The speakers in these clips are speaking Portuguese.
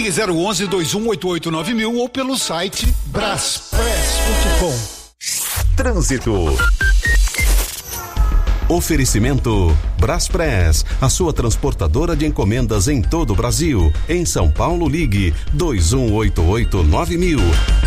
Ligue 011-2188-9000 ou pelo site braspress.com. Trânsito. Oferecimento Braspress, a sua transportadora de encomendas em todo o Brasil. Em São Paulo, ligue 2188-9000.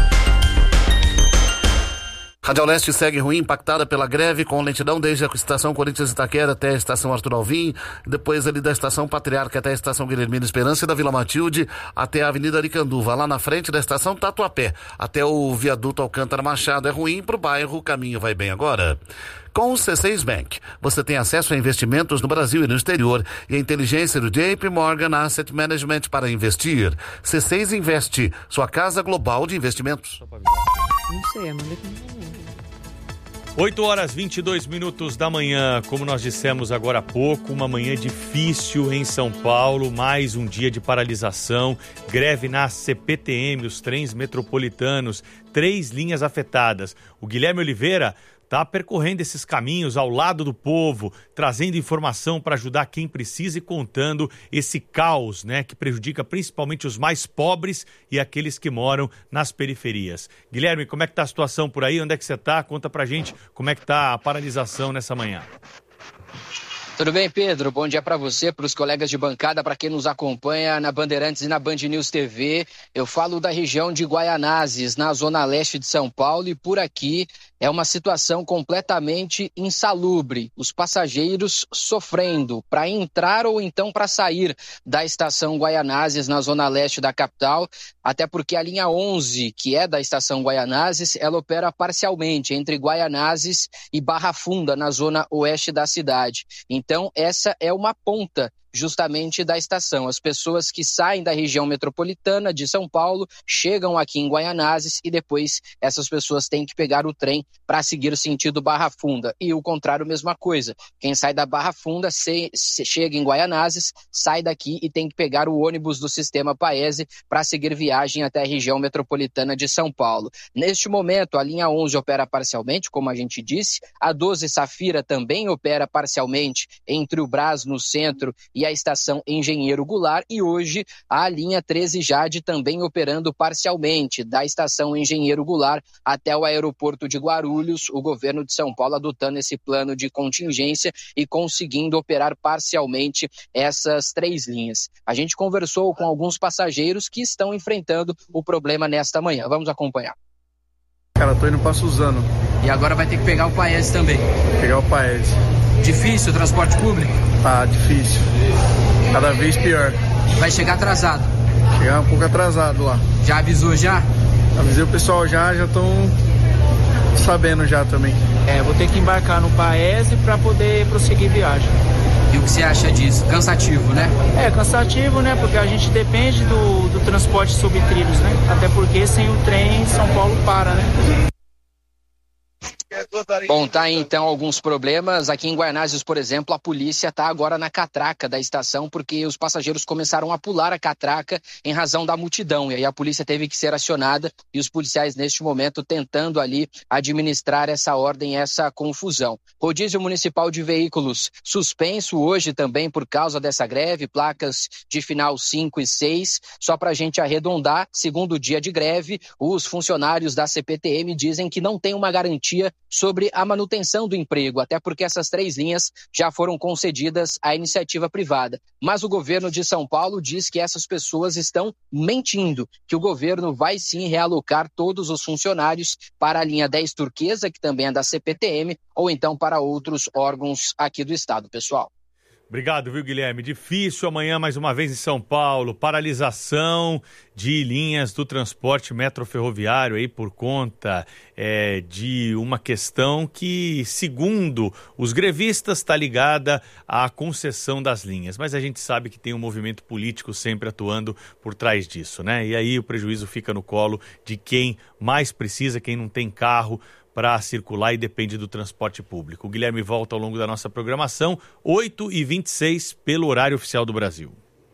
Radial Leste segue ruim, impactada pela greve, com lentidão desde a estação Corinthians Itaquera até a estação Arthur Alvim, depois ali da estação Patriarca até a estação Guilhermina Esperança e da Vila Matilde até a Avenida Aricanduva. Lá na frente da estação Tatuapé até o viaduto Alcântara Machado é ruim, para o bairro o caminho vai bem agora. Com o C6 Bank, você tem acesso a investimentos no Brasil e no exterior e a inteligência do JP Morgan Asset Management para investir. C6 Investe, sua casa global de investimentos. Não sei, mandei com 8h22 da manhã, como nós dissemos agora há pouco, uma manhã difícil em São Paulo, mais um dia de paralisação, greve na CPTM, os trens metropolitanos, 3 linhas afetadas. O Guilherme Oliveira está percorrendo esses caminhos ao lado do povo, trazendo informação para ajudar quem precisa e contando esse caos, né, que prejudica principalmente os mais pobres e aqueles que moram nas periferias. Guilherme, como é que está a situação por aí? Onde é que você está? Conta pra gente como é que está a paralisação nessa manhã. Tudo bem, Pedro? Bom dia para você, para os colegas de bancada, para quem nos acompanha na Bandeirantes e na Band News TV. Eu falo da região de Guaianazes, na zona leste de São Paulo, e por aqui é uma situação completamente insalubre. Os passageiros sofrendo para entrar ou então para sair da estação Guaianazes, na zona leste da capital, até porque a linha 11, que é da estação Guaianazes, ela opera parcialmente entre Guaianazes e Barra Funda, na zona oeste da cidade. Então, essa é uma ponta justamente da estação. As pessoas que saem da região metropolitana de São Paulo chegam aqui em Guaianazes e depois essas pessoas têm que pegar o trem para seguir sentido Barra Funda. E o contrário, mesma coisa. Quem sai da Barra Funda chega em Guaianazes, sai daqui e tem que pegar o ônibus do sistema Paese para seguir viagem até a região metropolitana de São Paulo. Neste momento, a linha 11 opera parcialmente, como a gente disse, a 12 Safira também opera parcialmente entre o Brás, no centro, e a estação Engenheiro Goulart, e hoje a linha 13 Jade também operando parcialmente da estação Engenheiro Goulart até o aeroporto de Guarulhos, o governo de São Paulo adotando esse plano de contingência e conseguindo operar parcialmente essas 3 linhas. A gente conversou com alguns passageiros que estão enfrentando o problema nesta manhã. Vamos acompanhar. Cara, tô indo pra Suzano. E agora vai ter que pegar o Paese também. Pegar o Paese. Difícil o transporte público? Tá difícil. Cada vez pior. Vai chegar atrasado? Chegar um pouco atrasado lá. Já avisou já? Avisei o pessoal já estão sabendo já também. Vou ter que embarcar no Paese para poder prosseguir viagem. E o que você acha disso? Cansativo, né? Cansativo, né? Porque a gente depende do transporte sobre trilhos, né? Até porque sem o trem, São Paulo para, né? Bom, tá aí então alguns problemas. Aqui em Guaianazes, por exemplo, a polícia tá agora na catraca da estação porque os passageiros começaram a pular a catraca em razão da multidão. E aí a polícia teve que ser acionada e os policiais neste momento tentando ali administrar essa ordem, essa confusão. Rodízio Municipal de Veículos suspenso hoje também por causa dessa greve, placas de final 5 e 6. Só pra gente arredondar, segundo dia de greve, os funcionários da CPTM dizem que não tem uma garantia sobre a manutenção do emprego, até porque essas 3 linhas já foram concedidas à iniciativa privada. Mas o governo de São Paulo diz que essas pessoas estão mentindo, que o governo vai sim realocar todos os funcionários para a linha 10 Turquesa, que também é da CPTM, ou então para outros órgãos aqui do estado, pessoal. Obrigado, viu, Guilherme? Difícil amanhã, mais uma vez, em São Paulo. Paralisação de linhas do transporte metroferroviário aí por conta de uma questão que, segundo os grevistas, está ligada à concessão das linhas. Mas a gente sabe que tem um movimento político sempre atuando por trás disso, né? E aí o prejuízo fica no colo de quem mais precisa, quem não tem carro para circular e depende do transporte público. O Guilherme volta ao longo da nossa programação, 8h26, pelo horário oficial do Brasil.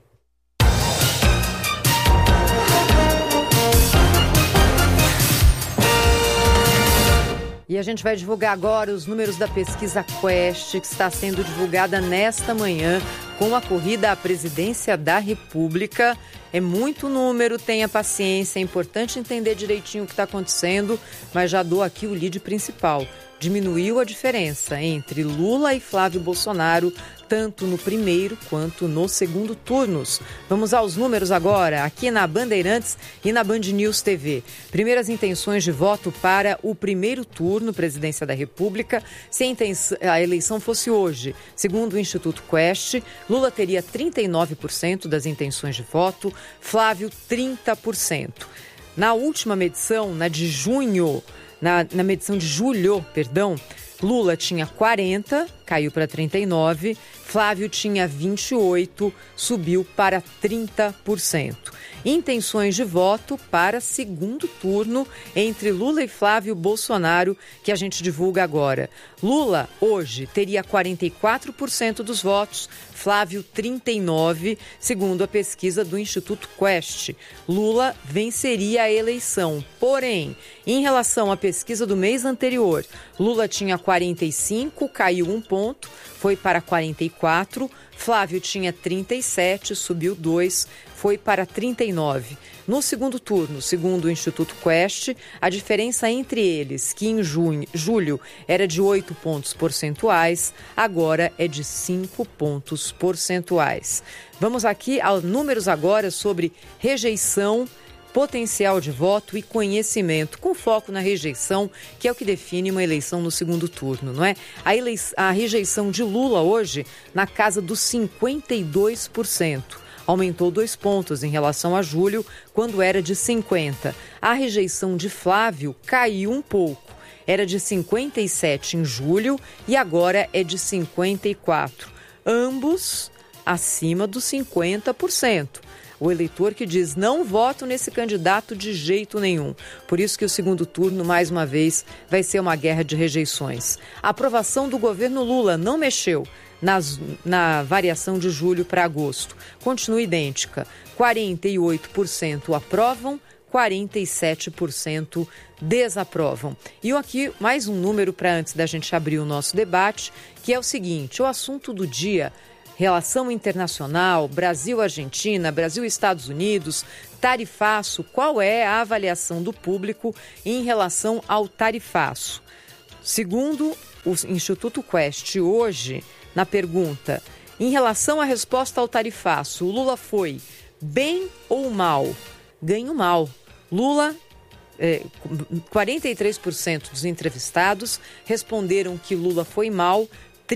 E a gente vai divulgar agora os números da pesquisa Quest, que está sendo divulgada nesta manhã com a corrida à presidência da República. É muito número, tenha paciência, é importante entender direitinho o que está acontecendo, mas já dou aqui o lead principal. Diminuiu a diferença entre Lula e Flávio Bolsonaro, tanto no primeiro quanto no segundo turnos. Vamos aos números agora, aqui na Bandeirantes e na Band News TV. Primeiras intenções de voto para o primeiro turno, Presidência da República. Se a eleição fosse hoje, segundo o Instituto Quest, Lula teria 39% das intenções de voto, Flávio 30%. Na última medição, na de junho, na medição de julho, Lula tinha 40, caiu para 39, Flávio tinha 28, subiu para 30%. Intenções de voto para segundo turno entre Lula e Flávio Bolsonaro, que a gente divulga agora. Lula, hoje, teria 44% dos votos, Flávio 39%, segundo a pesquisa do Instituto Quest. Lula venceria a eleição. Porém, em relação à pesquisa do mês anterior, Lula tinha 45, caiu 1 ponto, foi para 44, Flávio tinha 37, subiu 2, foi para 39. No segundo turno, segundo o Instituto Quest, a diferença entre eles, que em julho era de 8 pontos percentuais, agora é de 5 pontos percentuais. Vamos aqui aos números agora sobre rejeição, potencial de voto e conhecimento, com foco na rejeição, que é o que define uma eleição no segundo turno, não é? A rejeição de Lula hoje na casa dos 52%. Aumentou 2 pontos em relação a julho, quando era de 50%. A rejeição de Flávio caiu um pouco. Era de 57% em julho e agora é de 54%. Ambos acima dos 50%. O eleitor que diz não voto nesse candidato de jeito nenhum. Por isso que o segundo turno, mais uma vez, vai ser uma guerra de rejeições. A aprovação do governo Lula não mexeu na variação de julho para agosto. Continua idêntica. 48% aprovam, 47% desaprovam. E aqui mais um número para antes da gente abrir o nosso debate, que é o seguinte: o assunto do dia, relação internacional, Brasil-Argentina, Brasil-Estados Unidos, tarifaço. Qual é a avaliação do público em relação ao tarifaço? Segundo o Instituto Quest, hoje, na pergunta, em relação à resposta ao tarifaço, o Lula foi bem ou mal? Ganho mal. Lula, 43% dos entrevistados responderam que Lula foi mal,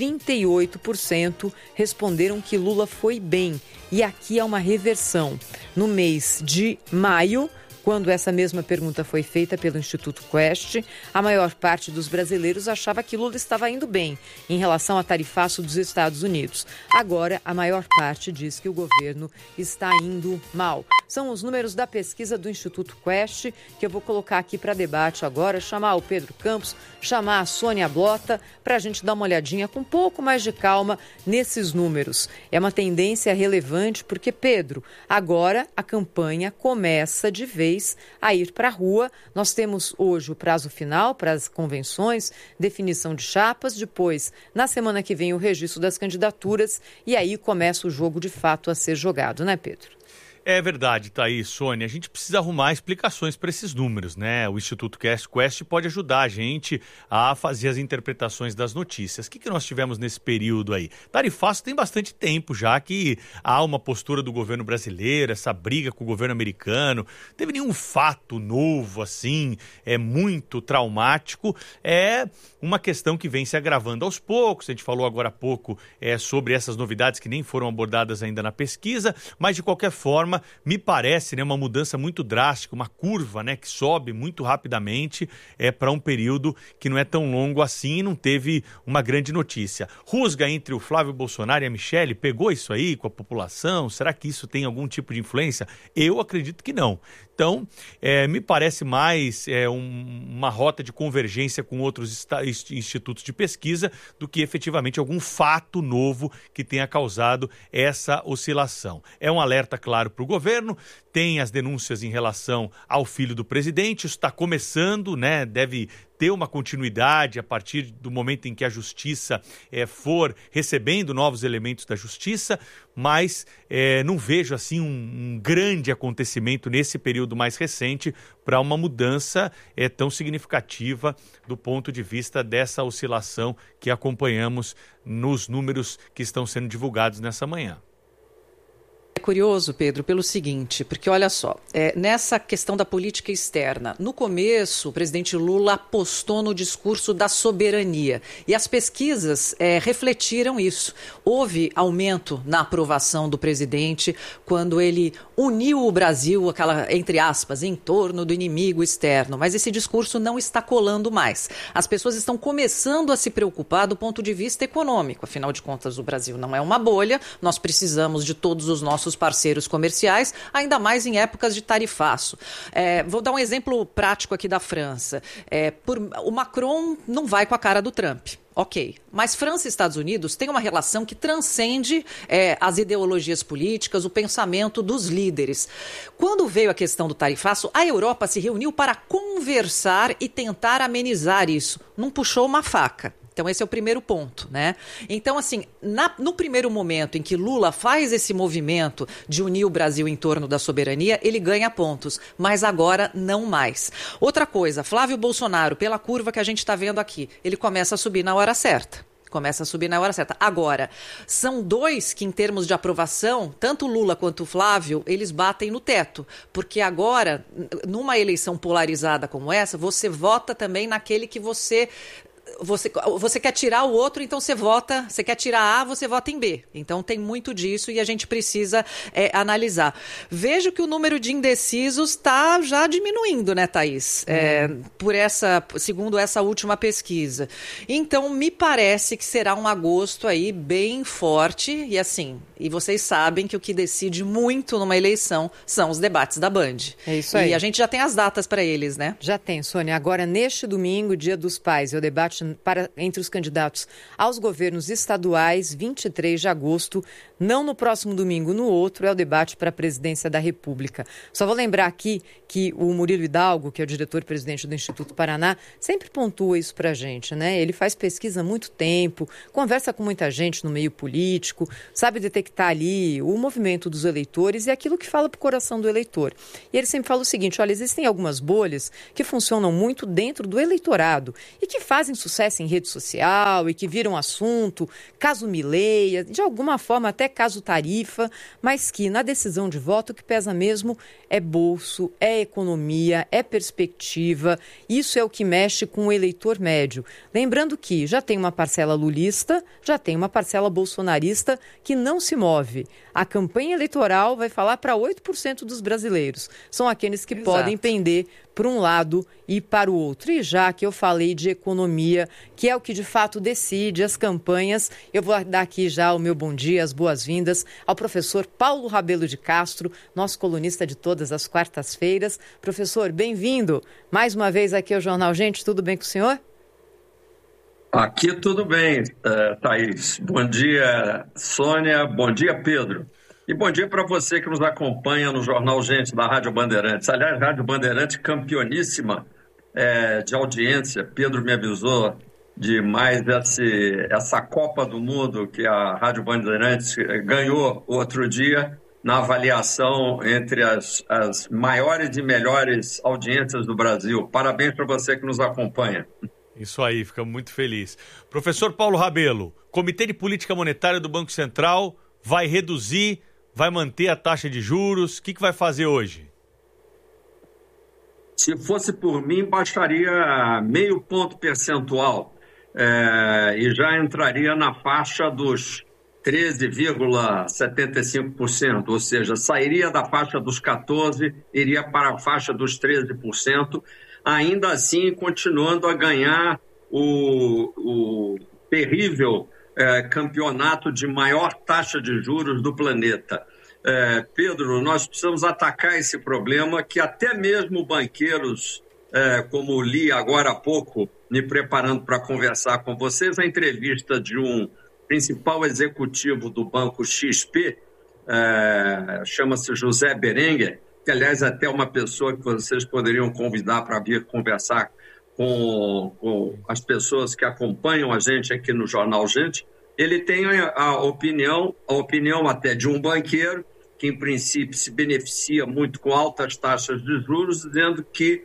38% responderam que Lula foi bem. E aqui há uma reversão. No mês de maio, quando essa mesma pergunta foi feita pelo Instituto Quest, a maior parte dos brasileiros achava que Lula estava indo bem em relação ao tarifaço dos Estados Unidos. Agora, a maior parte diz que o governo está indo mal. São os números da pesquisa do Instituto Quest, que eu vou colocar aqui para debate agora, chamar o Pedro Campos, chamar a Sônia Blota, para a gente dar uma olhadinha com um pouco mais de calma nesses números. É uma tendência relevante porque, Pedro, agora a campanha começa de vez a ir para a rua. Nós temos hoje o prazo final para as convenções, definição de chapas, depois, na semana que vem, o registro das candidaturas e aí começa o jogo de fato a ser jogado, né, Pedro? É verdade, tá aí, Sônia. A gente precisa arrumar explicações para esses números, né? O Instituto Quest pode ajudar a gente a fazer as interpretações das notícias. O que nós tivemos nesse período aí? Tarifaço tem bastante tempo já que há uma postura do governo brasileiro, essa briga com o governo americano. Não teve nenhum fato novo, assim, muito traumático. É uma questão que vem se agravando aos poucos. A gente falou agora há pouco sobre essas novidades que nem foram abordadas ainda na pesquisa, mas de qualquer forma, me parece, né, uma mudança muito drástica, uma curva, né, que sobe muito rapidamente para um período que não é tão longo assim e não teve uma grande notícia. Rusga entre o Flávio Bolsonaro e a Michelle, pegou isso aí com a população? Será que isso tem algum tipo de influência? Eu acredito que não. Então, me parece mais uma rota de convergência com outros institutos de pesquisa do que efetivamente algum fato novo que tenha causado essa oscilação. É um alerta claro para o governo, tem as denúncias em relação ao filho do presidente, isso está começando, né? Deve ter uma continuidade a partir do momento em que a Justiça for recebendo novos elementos da Justiça, mas não vejo assim um grande acontecimento nesse período mais recente para uma mudança tão significativa do ponto de vista dessa oscilação que acompanhamos nos números que estão sendo divulgados nessa manhã. É curioso, Pedro, pelo seguinte, porque olha só, nessa questão da política externa, no começo o presidente Lula apostou no discurso da soberania e as pesquisas refletiram isso. Houve aumento na aprovação do presidente quando ele uniu o Brasil, aquela, entre aspas, em torno do inimigo externo, mas esse discurso não está colando mais. As pessoas estão começando a se preocupar do ponto de vista econômico, afinal de contas o Brasil não é uma bolha, nós precisamos de todos os nossos parceiros comerciais, ainda mais em épocas de tarifaço. Vou dar um exemplo prático aqui da França. O Macron não vai com a cara do Trump. Ok, mas França e Estados Unidos têm uma relação que transcende as ideologias políticas, o pensamento dos líderes. Quando veio a questão do tarifaço, a Europa se reuniu para conversar e tentar amenizar isso. Não puxou uma faca. Então, esse é o primeiro ponto, né? Então, assim, no primeiro momento em que Lula faz esse movimento de unir o Brasil em torno da soberania, ele ganha pontos, mas agora não mais. Outra coisa, Flávio Bolsonaro, pela curva que a gente está vendo aqui, ele começa a subir na hora certa. Agora, são dois que, em termos de aprovação, tanto o Lula quanto o Flávio, eles batem no teto. Porque agora, numa eleição polarizada como essa, você vota também naquele que você quer tirar o outro, então você quer tirar A, você vota em B. Então tem muito disso e a gente precisa analisar. Vejo que o número de indecisos está já diminuindo, né, Thaís? Segundo essa última pesquisa. Então me parece que será um agosto aí bem forte e assim, e vocês sabem que o que decide muito numa eleição são os debates da Band. É isso aí. E a gente já tem as datas para eles, né? Já tem, Sônia. Agora, neste domingo, Dia dos Pais, é o debate entre os candidatos aos governos estaduais, 23 de agosto, não no próximo domingo, no outro, é o debate para a presidência da República. Só vou lembrar aqui que o Murilo Hidalgo, que é o diretor-presidente do Instituto Paraná, sempre pontua isso para a gente, né? Ele faz pesquisa há muito tempo, conversa com muita gente no meio político, sabe detectar ali o movimento dos eleitores e aquilo que fala para o coração do eleitor. E ele sempre fala o seguinte, olha, existem algumas bolhas que funcionam muito dentro do eleitorado e que fazem sucesso em rede social e que viram assunto, caso Mileia, de alguma forma até caso Tarifa, mas que na decisão de voto o que pesa mesmo é bolso, é economia, é perspectiva. Isso é o que mexe com o eleitor médio. Lembrando que já tem uma parcela lulista, já tem uma parcela bolsonarista que não se move. A campanha eleitoral vai falar para 8% dos brasileiros. São aqueles que podem pender para um lado e para o outro. E já que eu falei de economia, que é o que de fato decide as campanhas, eu vou dar aqui já o meu bom dia, as boas-vindas ao professor Paulo Rabelo de Castro, nosso colunista de todas as quartas-feiras. Professor, bem-vindo mais uma vez aqui ao Jornal Gente. Tudo bem com o senhor? Aqui tudo bem, Thaís. Bom dia, Sônia. Bom dia, Pedro. E bom dia para você que nos acompanha no Jornal Gente da Rádio Bandeirantes. Aliás, Rádio Bandeirantes campeoníssima de audiência. Pedro me avisou de mais essa Copa do Mundo que a Rádio Bandeirantes ganhou outro dia na avaliação entre as maiores e melhores audiências do Brasil. Parabéns para você que nos acompanha. Isso aí, ficamos muito felizes. Professor Paulo Rabelo, Comitê de Política Monetária do Banco Central vai reduzir, vai manter a taxa de juros? O que vai fazer hoje? Se fosse por mim, baixaria 0,5 ponto percentual e já entraria na faixa dos 13,75%, ou seja, sairia da faixa dos 14%, iria para a faixa dos 13%, ainda assim continuando a ganhar o terrível campeonato de maior taxa de juros do planeta. Pedro, nós precisamos atacar esse problema que até mesmo banqueiros, como li agora há pouco, me preparando para conversar com vocês, a entrevista de um principal executivo do banco XP, chama-se José Berenguer, que aliás até uma pessoa que vocês poderiam convidar para vir conversar com as pessoas que acompanham a gente aqui no Jornal Gente, ele tem a opinião até de um banqueiro, que em princípio se beneficia muito com altas taxas de juros, dizendo que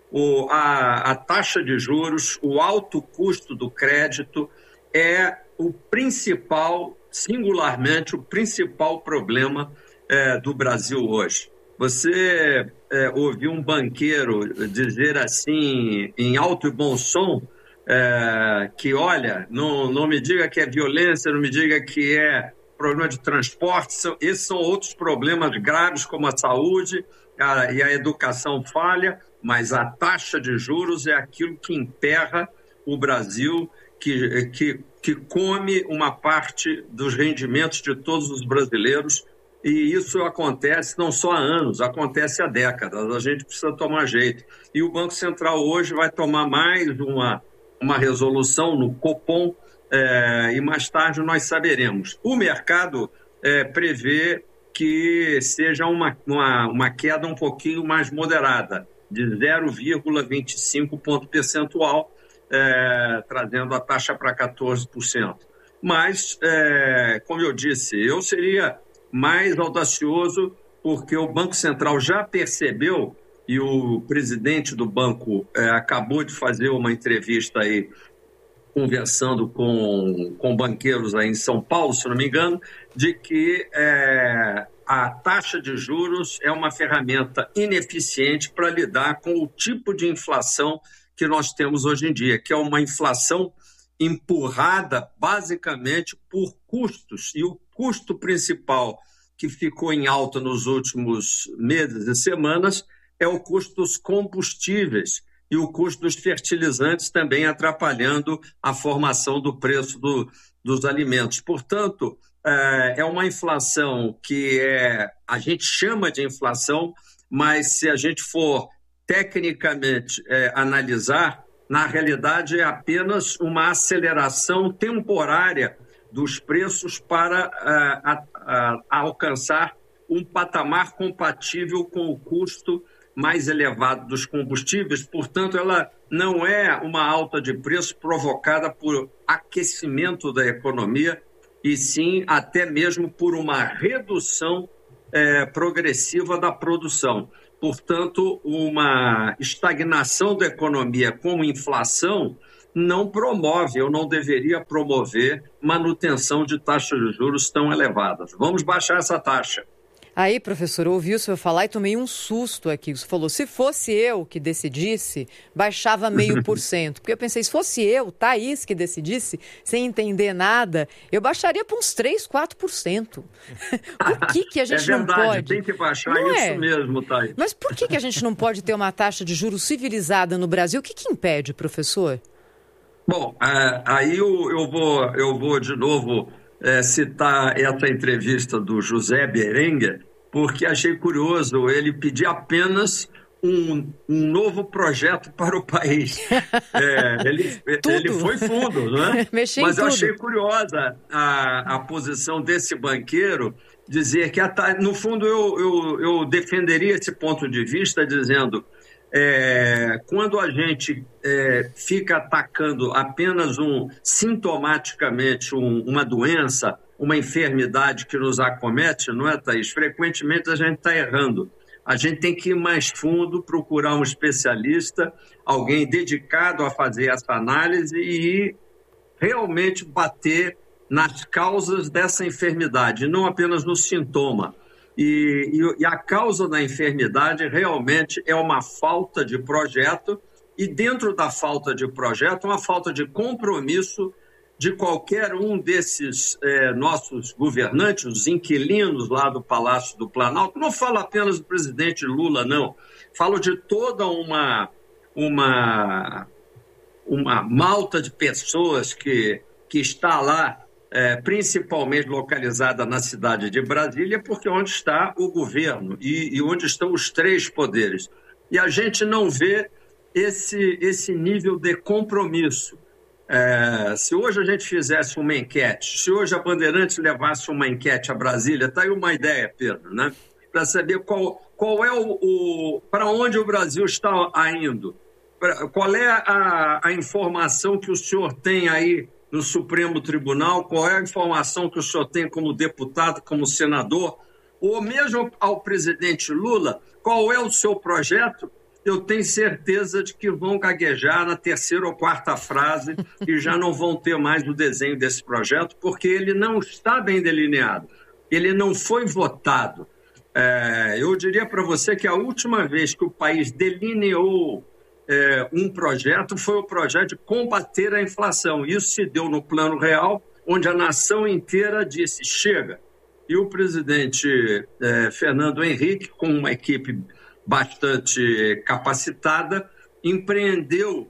a taxa de juros, o alto custo do crédito é o principal, singularmente, o principal problema do Brasil hoje. Você ouviu um banqueiro dizer assim, em alto e bom som, que, olha, não me diga que é violência, não me diga que é problema de transporte, esses são outros problemas graves, como a saúde e a educação falha, mas a taxa de juros é aquilo que emperra o Brasil, que come uma parte dos rendimentos de todos os brasileiros, e isso acontece não só há anos, acontece há décadas. A gente precisa tomar jeito. E o Banco Central hoje vai tomar mais uma resolução no Copom, e mais tarde nós saberemos. O mercado prevê que seja uma queda um pouquinho mais moderada, de 0,25 ponto percentual, trazendo a taxa para 14%. Mas, como eu disse, eu seria mais audacioso, porque o Banco Central já percebeu, e o presidente do banco acabou de fazer uma entrevista aí, conversando com banqueiros aí em São Paulo, se não me engano, de que a taxa de juros é uma ferramenta ineficiente para lidar com o tipo de inflação que nós temos hoje em dia, que é uma inflação empurrada basicamente por custos. E o custo principal que ficou em alta nos últimos meses e semanas é o custo dos combustíveis e o custo dos fertilizantes, também atrapalhando a formação do preço dos alimentos. Portanto, é uma inflação que a gente chama de inflação, mas se a gente for tecnicamente analisar, na realidade é apenas uma aceleração temporária dos preços para alcançar um patamar compatível com o custo mais elevado dos combustíveis. Portanto, ela não é uma alta de preço provocada por aquecimento da economia, e sim até mesmo por uma redução progressiva da produção. Portanto, uma estagnação da economia com inflação não promove, ou não deveria promover, manutenção de taxas de juros tão elevadas. Vamos baixar essa taxa. Aí, professor, ouvi o senhor falar e tomei um susto aqui. Você falou, se fosse eu que decidisse, baixava 0,5%. Porque eu pensei, se fosse eu, Thaís, que decidisse, sem entender nada, eu baixaria para uns 3%, 4%. Por que a gente não pode? Tem que baixar, não isso mesmo, Thaís. Mas por que a gente não pode ter uma taxa de juros civilizada no Brasil? O que impede, professor? Bom, aí eu vou de novo citar essa entrevista do José Berenguer, porque achei curioso ele pedir apenas um novo projeto para o país. Ele foi fundo, não é? Mas eu achei curiosa a posição desse banqueiro, dizer que, no fundo, eu defenderia esse ponto de vista, dizendo quando a gente fica atacando apenas sintomaticamente uma doença, uma enfermidade que nos acomete, não é, Thaís? Frequentemente a gente está errando. A gente tem que ir mais fundo, procurar um especialista, alguém dedicado a fazer essa análise e realmente bater nas causas dessa enfermidade, não apenas no sintoma. E a causa da enfermidade realmente é uma falta de projeto, e dentro da falta de projeto, uma falta de compromisso de qualquer um desses nossos governantes, os inquilinos lá do Palácio do Planalto. Não falo apenas do presidente Lula, não. Falo de toda uma malta de pessoas que está lá, principalmente localizada na cidade de Brasília, porque é onde está o governo e onde estão os três poderes. E a gente não vê esse nível de compromisso. Se hoje a gente fizesse uma enquete, se hoje a Bandeirantes levasse uma enquete a Brasília, está aí uma ideia, Pedro, né? Para saber qual é para onde o Brasil está indo. Qual é a informação que o senhor tem aí no Supremo Tribunal? Qual é a informação que o senhor tem como deputado, como senador? Ou mesmo ao presidente Lula, qual é o seu projeto? Eu tenho certeza de que vão gaguejar na terceira ou quarta frase e já não vão ter mais o desenho desse projeto, porque ele não está bem delineado, ele não foi votado. Eu diria para você que a última vez que o país delineou um projeto foi o projeto de combater a inflação. Isso se deu no Plano Real, onde a nação inteira disse chega. E o presidente Fernando Henrique, com uma equipe bastante capacitada, empreendeu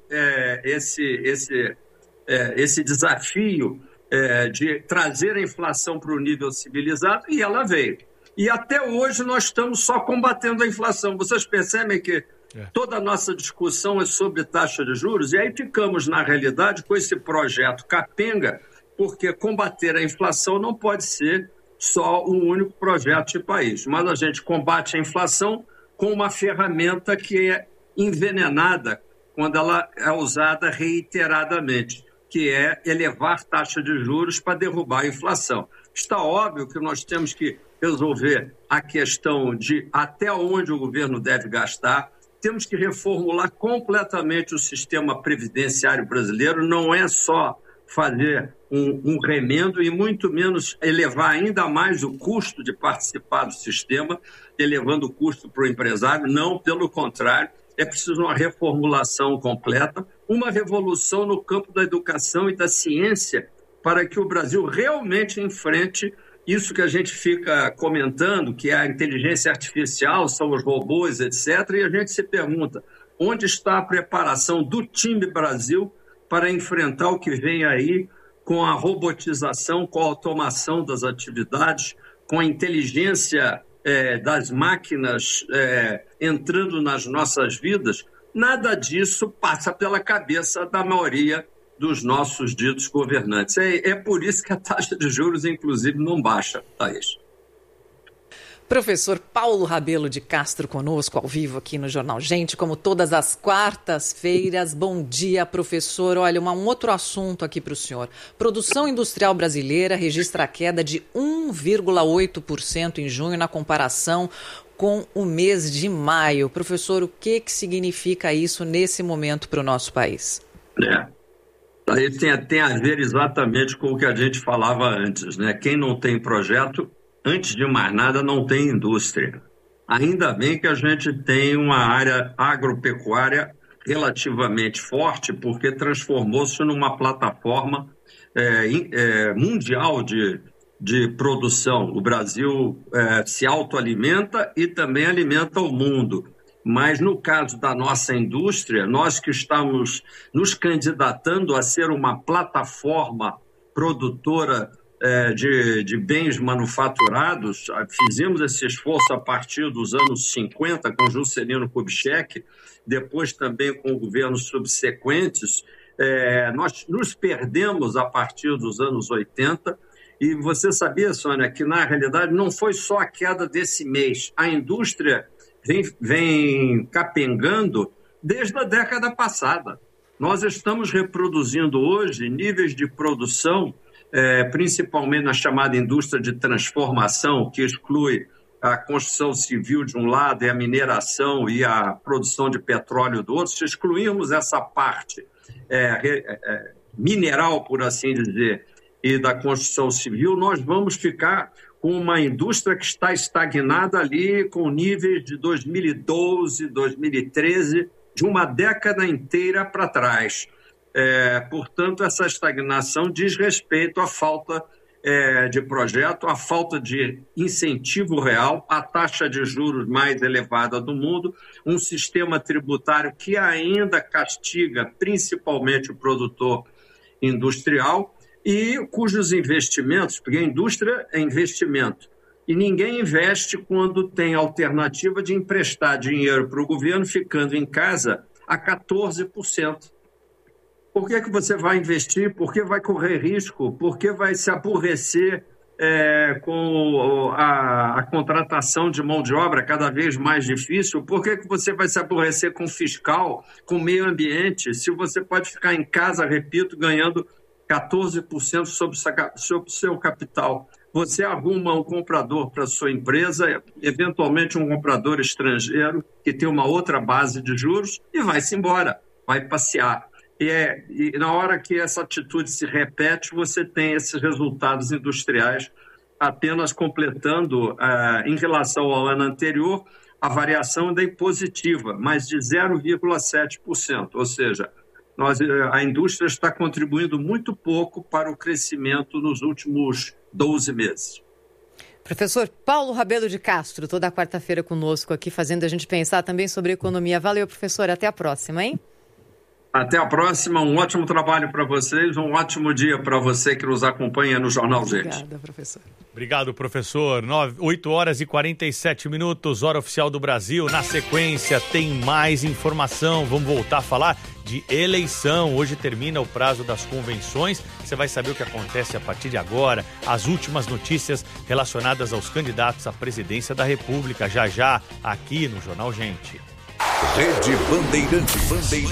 esse desafio de trazer a inflação para o nível civilizado, e ela veio. E até hoje nós estamos só combatendo a inflação. Vocês percebem que toda a nossa discussão é sobre taxa de juros, e aí ficamos, na realidade, com esse projeto capenga, porque combater a inflação não pode ser só um único projeto de país. Mas a gente combate a inflação com uma ferramenta que é envenenada quando ela é usada reiteradamente, que é elevar taxa de juros para derrubar a inflação. Está óbvio que nós temos que resolver a questão de até onde o governo deve gastar, temos que reformular completamente o sistema previdenciário brasileiro, não é só fazer um remendo e muito menos elevar ainda mais o custo de participar do sistema, elevando o custo para o empresário. Não, pelo contrário, é preciso uma reformulação completa, uma revolução no campo da educação e da ciência para que o Brasil realmente enfrente isso que a gente fica comentando, que é a inteligência artificial, são os robôs, etc. E a gente se pergunta, onde está a preparação do time Brasil para enfrentar o que vem aí com a robotização, com a automação das atividades, com a inteligência das máquinas entrando nas nossas vidas? Nada disso passa pela cabeça da maioria dos nossos ditos governantes. É por isso que a taxa de juros, inclusive, não baixa, Thaís. Professor Paulo Rabelo de Castro conosco ao vivo aqui no Jornal Gente, como todas as quartas-feiras. Bom dia, professor. Olha, um outro assunto aqui para o senhor. Produção industrial brasileira registra queda de 1,8% em junho na comparação com o mês de maio. Professor, o que significa isso nesse momento para o nosso país? Aí tem a ver exatamente com o que a gente falava antes, né? Quem não tem projeto, antes de mais nada, não tem indústria. Ainda bem que a gente tem uma área agropecuária relativamente forte, porque transformou-se numa plataforma mundial de produção. O Brasil se autoalimenta e também alimenta o mundo. Mas no caso da nossa indústria, nós que estamos nos candidatando a ser uma plataforma produtora de bens manufaturados, fizemos esse esforço a partir dos anos 50 com Juscelino Kubitschek, depois também com governos subsequentes. Nós nos perdemos a partir dos anos 80, e você sabia, Sônia, que na realidade não foi só a queda desse mês. A indústria vem capengando desde a década passada. Nós estamos reproduzindo hoje níveis de produção, principalmente na chamada indústria de transformação, que exclui a construção civil de um lado e a mineração e a produção de petróleo do outro. Se excluirmos essa parte mineral, por assim dizer, e da construção civil, nós vamos ficar com uma indústria que está estagnada ali com níveis de 2012, 2013, de uma década inteira para trás. Portanto, essa estagnação diz respeito à falta de projeto, à falta de incentivo real, à taxa de juros mais elevada do mundo, um sistema tributário que ainda castiga principalmente o produtor industrial, e cujos investimentos, porque a indústria é investimento, e ninguém investe quando tem a alternativa de emprestar dinheiro para o governo ficando em casa a 14%. Por que você vai investir? Por que vai correr risco? Por que vai se aborrecer com a contratação de mão de obra cada vez mais difícil, por que você vai se aborrecer com fiscal, com meio ambiente, se você pode ficar em casa, repito, ganhando 14% sobre o seu capital? Você arruma um comprador para a sua empresa, eventualmente um comprador estrangeiro que tem uma outra base de juros e vai-se embora, vai passear. E na hora que essa atitude se repete, você tem esses resultados industriais apenas completando, em relação ao ano anterior, a variação ainda é positiva, mas de 0,7%. Ou seja, a indústria está contribuindo muito pouco para o crescimento nos últimos 12 meses. Professor Paulo Rabelo de Castro, toda quarta-feira conosco aqui, fazendo a gente pensar também sobre economia. Valeu, professor. Até a próxima, hein? Até a próxima. Um ótimo trabalho para vocês. Um ótimo dia para você que nos acompanha no Jornal Gente. Obrigada, professor. Obrigado, professor. 8 horas e 47 minutos, hora oficial do Brasil. Na sequência, tem mais informação. Vamos voltar a falar de eleição. Hoje termina o prazo das convenções. Você vai saber o que acontece a partir de agora. As últimas notícias relacionadas aos candidatos à presidência da República. Já, aqui no Jornal Gente. Rede Bandeirantes.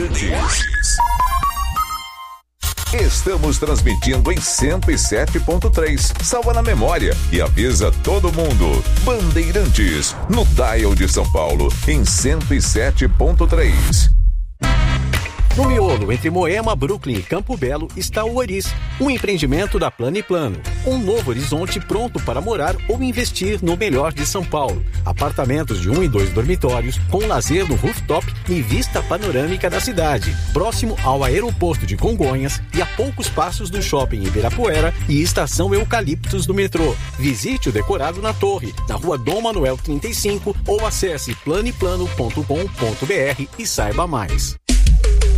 Estamos transmitindo em 107.3. Salva na memória e avisa todo mundo. Bandeirantes, no dial de São Paulo, em 107.3. No miolo, entre Moema, Brooklyn e Campo Belo, está o Oris, um empreendimento da Plano e Plano. Um novo horizonte pronto para morar ou investir no melhor de São Paulo. Apartamentos de 1 e 2 dormitórios, com lazer no rooftop e vista panorâmica da cidade. Próximo ao aeroporto de Congonhas e a poucos passos do shopping Ibirapuera e estação Eucaliptos do metrô. Visite o decorado na Torre, na rua Dom Manuel 35 ou acesse planeplano.com.br e saiba mais.